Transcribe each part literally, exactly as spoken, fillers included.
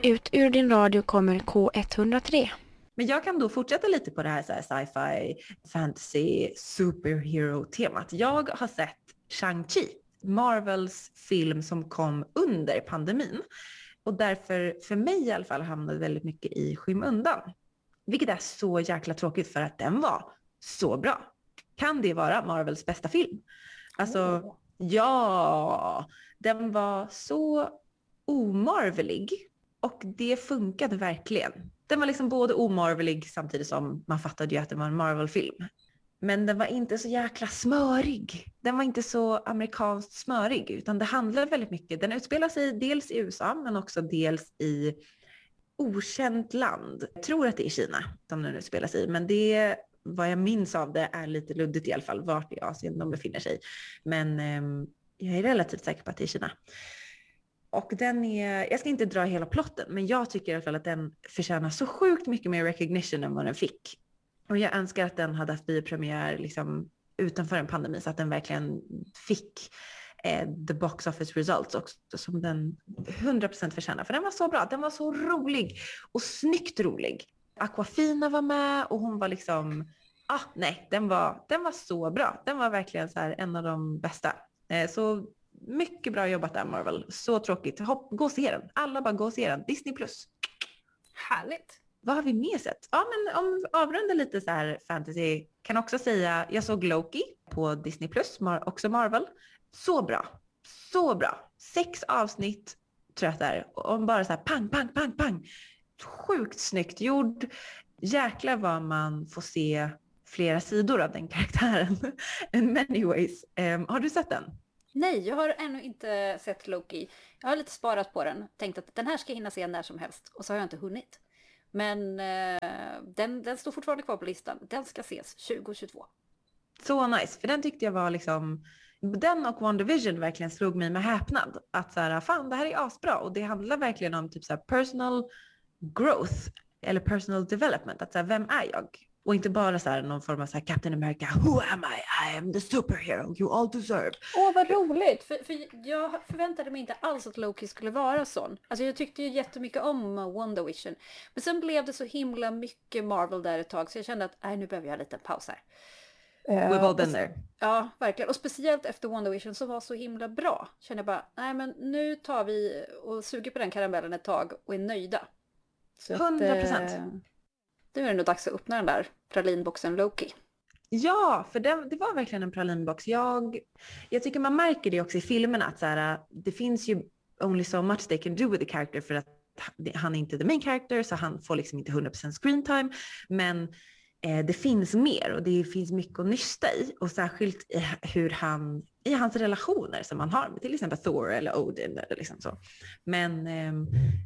Ut ur din radio kommer K ett noll tre. Men jag kan då fortsätta lite på det här, så här sci-fi, fantasy, superhero-temat. Jag har sett Shang-Chi, Marvels film som kom under pandemin. Och därför, för mig i alla fall, hamnade väldigt mycket i skymundan. Vilket är så jäkla tråkigt för att den var så bra. Kan det vara Marvels bästa film? Alltså, oh. ja, den var så omarvelig. Och det funkade verkligen. Den var liksom både omarvelig samtidigt som man fattade ju att det var en Marvel-film. Men den var inte så jäkla smörig. Den var inte så amerikanskt smörig. Utan det handlar väldigt mycket. Den utspelar sig dels i U S A men också dels i okänt land. Jag tror att det är Kina som den utspelar sig i. Men det, vad jag minns av det, är lite luddigt i alla fall. Vart i Asien de befinner sig. Men eh, jag är relativt säker på att det är Kina. Och den är, jag ska inte dra hela plotten, men jag tycker i alla fall att den förtjänar så sjukt mycket mer recognition än vad den fick. Och jag önskar att den hade haft biopremiär liksom utanför en pandemi så att den verkligen fick eh, the box office results också som den hundra procent förtjänar. För den var så bra, den var så rolig och snyggt rolig. Aquafina var med och hon var liksom, ah nej, den var, den var så bra. Den var verkligen så här en av de bästa. Eh, så mycket bra jobbat där Marvel. Så tråkigt. Hopp, gå och se den. Alla bara gå och se den. Disney plus. Härligt. Vad har vi mer sett? Ja, men om avrunda lite så här fantasy. Kan också säga, jag såg Loki på Disney plus. Mar- också Marvel. Så bra. Så bra. Sex avsnitt tror jag att det är. Om bara så här pang, pang, pang, pang. Sjukt snyggt gjord. Jäklar vad man får se flera sidor av den karaktären. In many ways. Um, har du sett den? Nej, jag har ännu inte sett Loki. Jag har lite sparat på den. Tänkt att den här ska jag hinna se när som helst. Och så har jag inte hunnit. Men eh, den, den står fortfarande kvar på listan. Den ska ses tjugo tjugotvå. Så nice, för den tyckte jag var liksom... Den och WandaVision verkligen slog mig med häpnad. Att så här, fan det här är asbra. Och det handlar verkligen om typ så här personal growth. Eller personal development. Att så här, vem är jag? Och inte bara så här någon form av så här Captain America. Who am I? I am the superhero you all deserve. Åh, vad roligt. För, för jag förväntade mig inte alls att Loki skulle vara sån. Alltså jag tyckte ju jättemycket om WandaVision. Men sen blev det så himla mycket Marvel där ett tag. Så jag kände att nej, nu behöver jag en liten paus här. We've all been there. Ja, verkligen. Och speciellt efter WandaVision så var så himla bra. Kände jag bara, nej men nu tar vi och suger på den karamellen ett tag och är nöjda. Så hundra procent. Att, nu är det nog dags att öppna den där pralinboxen Loki. Ja, för det, det var verkligen en pralinbox. Jag, jag tycker man märker det också i filmerna. Att så här, det finns ju only so much they can do with the character. För att han är inte the main character. Så han får liksom inte hundra procent screen time. Men eh, det finns mer. Och det finns mycket att nysta i. Och särskilt i hur han... I hans relationer som han har med till exempel Thor eller Odin. Eller liksom så. Men... Eh,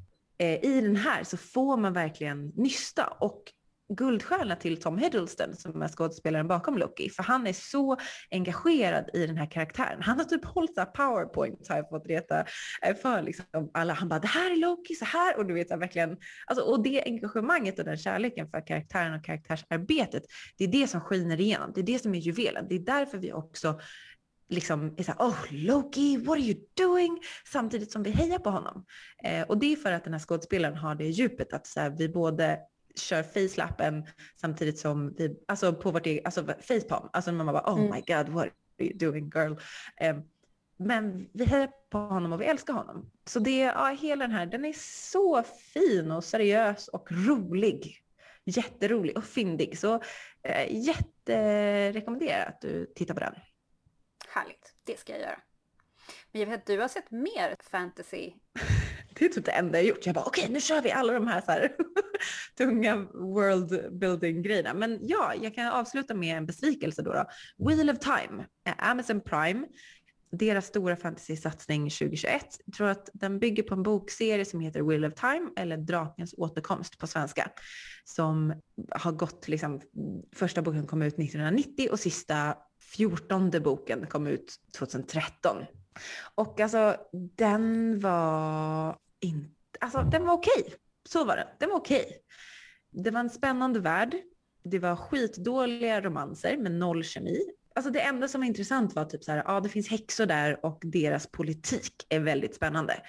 i den här så får man verkligen nysta och guldstjärna till Tom Hiddleston som är skådespelaren bakom Loki. För han är så engagerad i den här karaktären. Han har typ hållit så här PowerPoint har jag fått reta för liksom alla. Han bara, det här är Loki, så här. Och du vet verkligen, alltså, och det engagemanget och den kärleken för karaktären och karaktärsarbetet, det är det som skiner igenom. Det är det som är juvelen. Det är därför vi också liksom är så här, oh Loki, what are you doing? Samtidigt som vi hejar på honom. Eh, och det är för att den här skådespelaren har det djupet att så här, vi både kör facelappen samtidigt som vi, alltså på vårt eget, alltså facepalm. Alltså man bara, oh mm. my god, what are you doing girl? Eh, men vi hejar på honom och vi älskar honom. Så det, ja, hela den här, den är så fin och seriös och rolig. Jätterolig och fyndig. Så eh, jätterekommenderar att du tittar på den. Härligt, det ska jag göra. Men jag vet att du har sett mer fantasy. Det är typ det enda jag gjort. Jag bara, okej, okay, nu kör vi alla de här, så här tunga world building grejerna. Men ja, jag kan avsluta med en besvikelse då. då. Wheel of Time, Amazon Prime. Deras stora fantasy-satsning tjugohundratjugoett. Jag tror att den bygger på en bokserie som heter Wheel of Time, eller Drakens återkomst på svenska. Som har gått, liksom, första boken kom ut nittonhundranittio och sista fjortonde boken kom ut tjugotretton. Och alltså den var inte, alltså den var okej. Så var den, den var okej. Det var en spännande värld. Det var skitdåliga romanser med noll kemi. Alltså det enda som var intressant var typ så här, ja det finns häxor där och deras politik är väldigt spännande.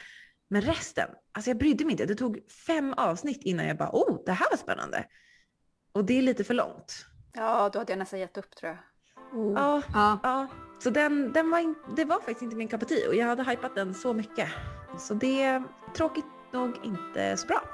Men resten, alltså jag brydde mig inte. Det tog fem avsnitt innan jag bara, oh, det här var spännande. Och det är lite för långt. Ja, då hade jag nästan gett upp tror jag. Oh. Ja, Ja. ja. Så den, den var in, det var faktiskt inte min cup of tea och jag hade hypat den så mycket. Så det är tråkigt nog inte så bra.